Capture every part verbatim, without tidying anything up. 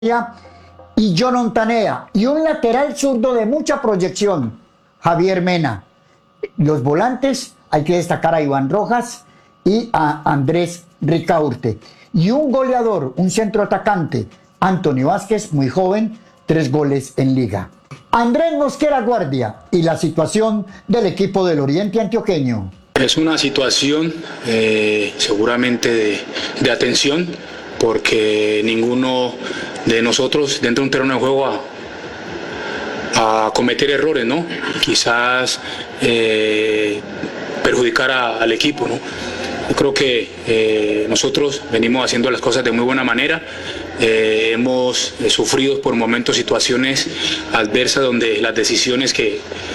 y John Ontanea, y un lateral zurdo de mucha proyección, Javier Mena. Los volantes, hay que destacar a Iván Rojas y a Andrés Ricaurte. Y un goleador, un centroatacante, Antonio Vázquez, muy joven, tres goles en liga. Andrés Mosquera Guardia y la situación del equipo del Oriente Antioqueño. Es una situación eh, seguramente de, de atención, porque ninguno de nosotros dentro de un terreno de juego a, a cometer errores, ¿no? Quizás eh, perjudicar a, al equipo, ¿no? Yo creo que eh, nosotros venimos haciendo las cosas de muy buena manera. Eh, hemos eh, sufrido por momentos situaciones adversas donde las decisiones que,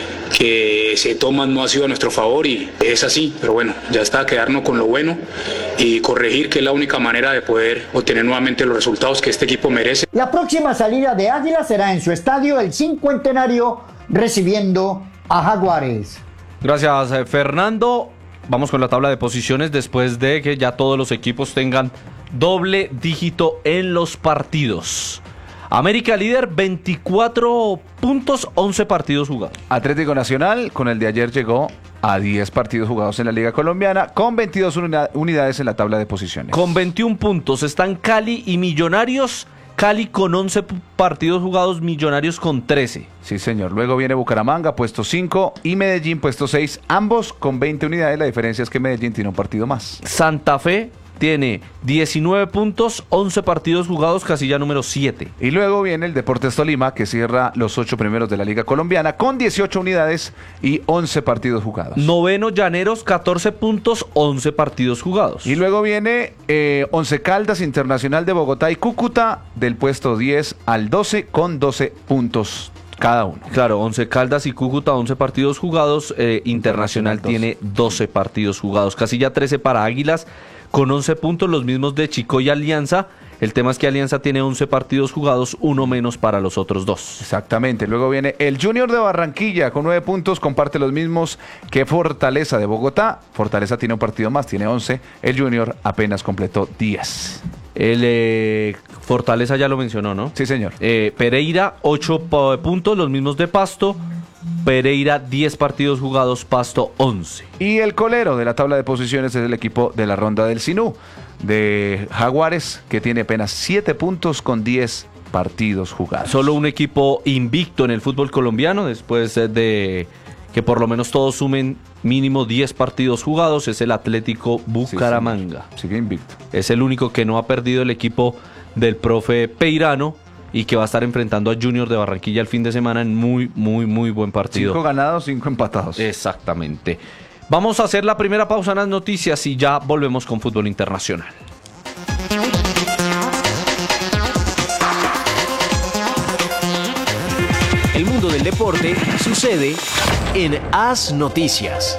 que se toman no han sido a nuestro favor, y es así, pero bueno, ya está, quedarnos con lo bueno y corregir, que es la única manera de poder obtener nuevamente los resultados que este equipo merece. La próxima salida de Águila será en su estadio El Cincuentenario, recibiendo a Jaguares. Gracias, Fernando. Vamos con la tabla de posiciones después de que ya todos los equipos tengan doble dígito en los partidos. América líder, veinticuatro puntos, once partidos jugados. Atlético Nacional, con el de ayer, llegó a diez partidos jugados en la Liga Colombiana, con veintidós unidades en la tabla de posiciones. Con veintiún puntos están Cali y Millonarios. Cali con once partidos jugados, Millonarios con trece. Sí, señor. Luego viene Bucaramanga, puesto cinco, y Medellín, puesto seis, ambos con veinte unidades. La diferencia es que Medellín tiene un partido más. Santa Fe tiene diecinueve puntos, once partidos jugados, casilla número siete. Y luego viene el Deportes Tolima, que cierra los ocho primeros de la Liga Colombiana con dieciocho unidades y once partidos jugados. Noveno Llaneros, catorce puntos, once partidos jugados. Y luego viene eh, Once Caldas, Internacional de Bogotá y Cúcuta, del puesto diez al doce con doce puntos cada uno. Claro, Once Caldas y Cúcuta, once partidos jugados. eh, Internacional, Internacional tiene doce partidos jugados. Casilla trece para Águilas, con once puntos, los mismos de Chico y Alianza. El tema es que Alianza tiene once partidos jugados, uno menos para los otros dos. Exactamente. Luego viene el Junior de Barranquilla con nueve puntos, comparte los mismos que Fortaleza de Bogotá. Fortaleza tiene un partido más, tiene once. El Junior apenas completó diez. El eh, Fortaleza ya lo mencionó, ¿no? Sí, señor. Eh, Pereira, ocho puntos, los mismos de Pasto. Pereira, diez partidos jugados, Pasto, once. Y el colero de la tabla de posiciones es el equipo de la Ronda del Sinú, de Jaguares, que tiene apenas siete puntos con diez partidos jugados. Solo un equipo invicto en el fútbol colombiano, después de que por lo menos todos sumen mínimo diez partidos jugados, es el Atlético Bucaramanga. Sí, sí, sigue invicto. Es el único que no ha perdido el equipo del profe Peirano, y que va a estar enfrentando a Junior de Barranquilla el fin de semana en muy, muy, muy buen partido. Cinco ganados, cinco empatados. Exactamente. Vamos a hacer la primera pausa en las noticias y ya volvemos con fútbol internacional. El mundo del deporte sucede en As Noticias.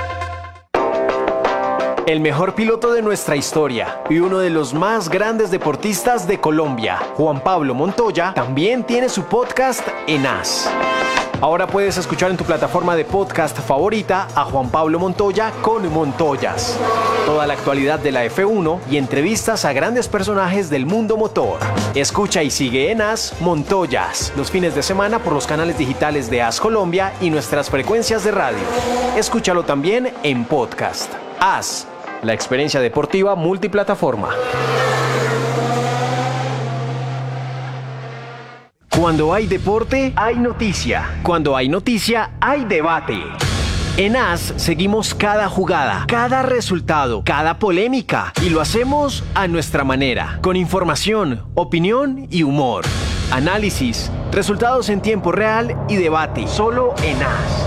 El mejor piloto de nuestra historia y uno de los más grandes deportistas de Colombia, Juan Pablo Montoya, también tiene su podcast en As. Ahora puedes escuchar en tu plataforma de podcast favorita a Juan Pablo Montoya con Montoyas. Toda la actualidad de la F uno y entrevistas a grandes personajes del mundo motor. Escucha y sigue en As Montoyas los fines de semana por los canales digitales de As Colombia y nuestras frecuencias de radio. Escúchalo también en podcast. As, la experiencia deportiva multiplataforma. Cuando hay deporte, hay noticia. Cuando hay noticia, hay debate. En As seguimos cada jugada, cada resultado, cada polémica, y lo hacemos a nuestra manera, con información, opinión y humor. Análisis, resultados en tiempo real y debate, solo en As.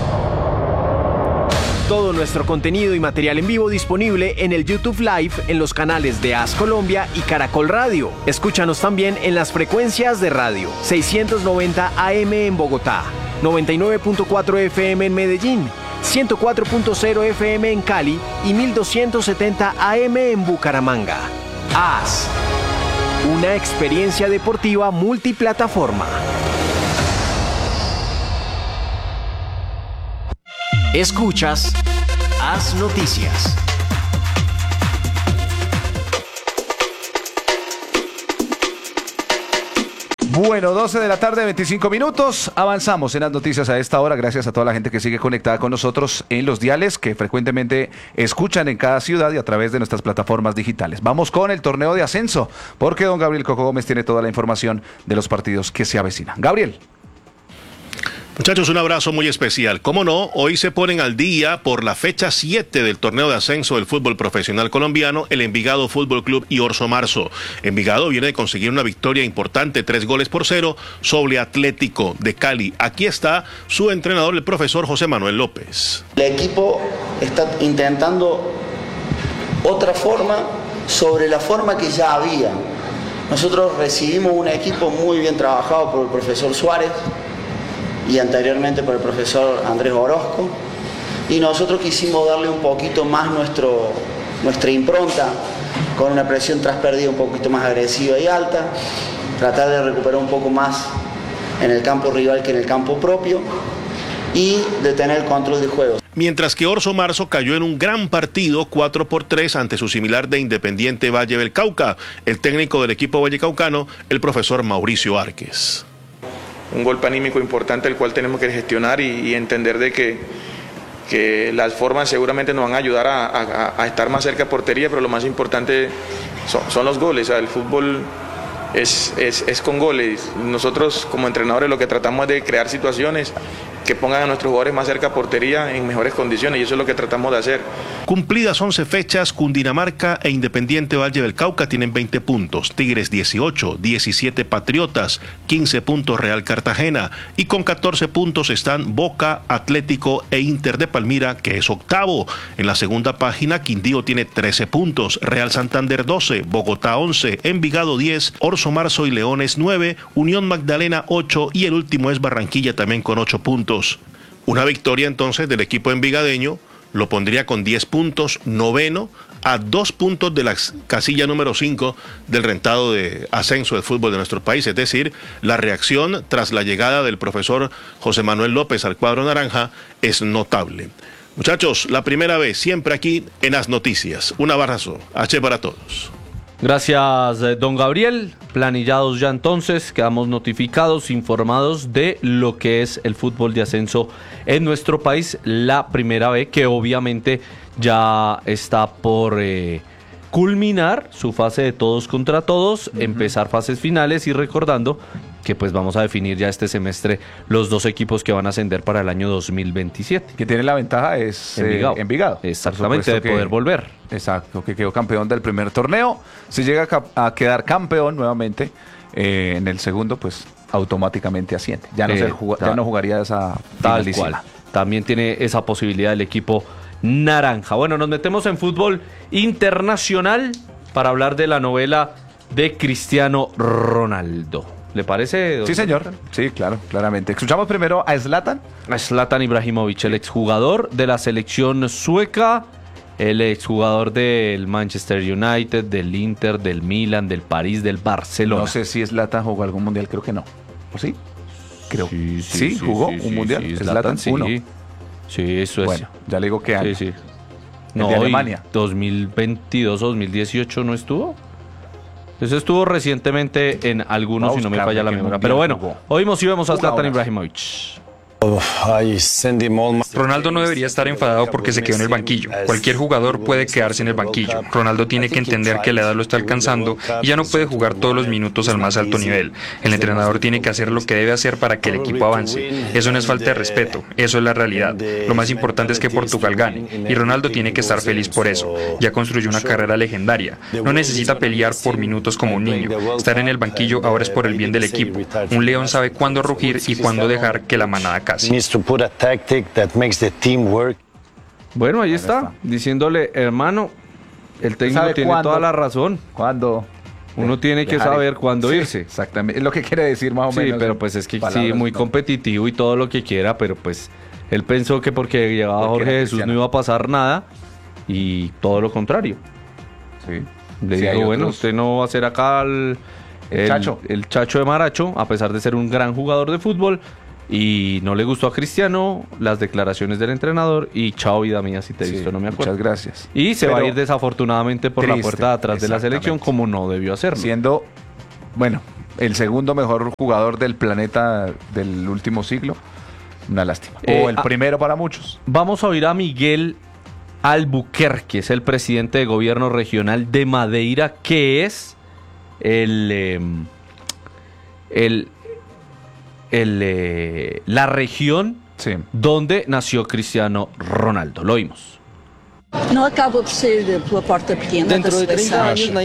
Todo nuestro contenido y material en vivo disponible en el YouTube Live en los canales de As Colombia y Caracol Radio. Escúchanos también en las frecuencias de radio seiscientos noventa A M en Bogotá, noventa y nueve punto cuatro F M en Medellín, ciento cuatro punto cero F M en Cali y mil doscientos setenta A M en Bucaramanga. As, una experiencia deportiva multiplataforma. Escuchas As Noticias. Bueno, doce de la tarde, veinticinco minutos. Avanzamos en las noticias a esta hora. Gracias a toda la gente que sigue conectada con nosotros en los diales que frecuentemente escuchan en cada ciudad y a través de nuestras plataformas digitales. Vamos con el torneo de ascenso, porque don Gabriel Coco Gómez tiene toda la información de los partidos que se avecinan. Gabriel. Muchachos, un abrazo muy especial. Cómo no, hoy se ponen al día por la fecha siete del torneo de ascenso del fútbol profesional colombiano, el Envigado Fútbol Club y Orso Marzo. Envigado viene de conseguir una victoria importante, tres goles por cero, sobre Atlético de Cali. Aquí está su entrenador, el profesor José Manuel López. El equipo está intentando otra forma sobre la forma que ya había. Nosotros recibimos un equipo muy bien trabajado por el profesor Suárez y anteriormente por el profesor Andrés Orozco, y nosotros quisimos darle un poquito más nuestro, nuestra impronta, con una presión tras pérdida un poquito más agresiva y alta, tratar de recuperar un poco más en el campo rival que en el campo propio y de tener el control de juego. Mientras que Orso Marzo cayó en un gran partido cuatro por tres ante su similar de Independiente Valle del Cauca, el técnico del equipo vallecaucano, el profesor Mauricio Árquez. Un golpe anímico importante el cual tenemos que gestionar y, y entender de que, que las formas seguramente nos van a ayudar a, a, a estar más cerca de portería, pero lo más importante son, son los goles. O sea, el fútbol es, es, es con goles. Nosotros como entrenadores lo que tratamos es de crear situaciones que pongan a nuestros jugadores más cerca de portería en mejores condiciones, y eso es lo que tratamos de hacer. Cumplidas once fechas, Cundinamarca e Independiente Valle del Cauca tienen veinte puntos, Tigres dieciocho, diecisiete Patriotas, quince puntos Real Cartagena, y con catorce puntos están Boca, Atlético e Inter de Palmira, que es octavo. En la segunda página, Quindío tiene trece puntos, Real Santander doce, Bogotá once, Envigado diez, Orso Marzo y Leones nueve, Unión Magdalena ocho y el último es Barranquilla también con ocho puntos. Una victoria entonces del equipo envigadeño lo pondría con diez puntos, noveno, a dos puntos de la casilla número cinco del rentado de ascenso del fútbol de nuestro país. Es decir, la reacción tras la llegada del profesor José Manuel López al cuadro naranja es notable. Muchachos, la primera vez, siempre aquí en Las Noticias. Un abrazo. H para todos. Gracias, eh, don Gabriel. Planillados ya entonces, quedamos notificados, informados de lo que es el fútbol de ascenso en nuestro país, la primera vez, que obviamente ya está por eh, culminar su fase de todos contra todos, uh-huh. empezar fases finales, y recordando que pues vamos a definir ya este semestre los dos equipos que van a ascender para el año dos mil veintisiete. Que tiene la ventaja es Envigado. Eh, Envigado. Exactamente, de que, poder volver. Exacto, que quedó campeón del primer torneo. Si llega a, a quedar campeón nuevamente eh, en el segundo, pues automáticamente asciende. Ya no, eh, se jug- ta- ya no jugaría esa tal finalísima. cual. También tiene esa posibilidad el equipo naranja. Bueno, nos metemos en fútbol internacional para hablar de la novela de Cristiano Ronaldo. ¿Le parece? Sí, señor. Sí, claro, claramente. Escuchamos primero a Zlatan. A Zlatan Ibrahimovic, el exjugador de la selección sueca, el exjugador del Manchester United, del Inter, del Milan, del París, del Barcelona. No sé si Zlatan jugó algún mundial, creo que no. ¿O sí? Creo. Sí, sí, sí, sí jugó sí, un sí, mundial. Sí, Zlatan, sí. uno. Sí, eso es. Bueno, ya le digo qué año. Sí, sí. El No, de Alemania. dos mil veintidós o dos mil dieciocho no estuvo. Eso estuvo recientemente en algunos, si no me falla la memoria. Pero bueno, jugó. oímos y vemos a Zlatan Una Ibrahimovic. Ronaldo no debería estar enfadado porque se quedó en el banquillo. Cualquier jugador puede quedarse en el banquillo. Ronaldo tiene que entender que la edad lo está alcanzando y ya no puede jugar todos los minutos al más alto nivel. El entrenador tiene que hacer lo que debe hacer para que el equipo avance. Eso no es falta de respeto, eso es la realidad. Lo más importante es que Portugal gane y Ronaldo tiene que estar feliz por eso. Ya construyó una carrera legendaria. No necesita pelear por minutos como un niño. Estar en el banquillo ahora es por el bien del equipo. Un león sabe cuándo rugir y cuándo dejar que la manada case. Bueno, ahí está, diciéndole, hermano, el técnico tiene cuándo? toda la razón. ¿Cuándo? Uno tiene que Dejar saber ir. cuándo Sí, irse. Exactamente, es lo que quiere decir más o Sí, menos. pero pues es que sí, palabras, muy ¿no? competitivo y todo lo que quiera, pero pues él pensó que porque llegaba Porque Jorge era Jesús Cristiano. no iba a pasar nada, y todo lo contrario. Sí. Le Sí, hay digo, bueno, otros. usted no va a ser acá el, El Chacho. el Chacho de Maracho, a pesar de ser un gran jugador de fútbol, y no le gustó a Cristiano las declaraciones del entrenador, y chao vida mía, si te he Sí, visto no me acuerdo. muchas gracias. Y se va a Pero ir desafortunadamente por la triste, puerta de atrás de la selección, exactamente. como no debió hacerlo. Siendo, bueno, el segundo mejor jugador del planeta del último siglo. Una lástima. Eh, o el ah, primero para muchos. Vamos a oír a Miguel Albuquerque, es el presidente de gobierno regional de Madeira, que es el, eh, el, el eh, la región sí. donde nació Cristiano Ronaldo. Lo oímos. Não acaba por ser pela porta pequena da seleção.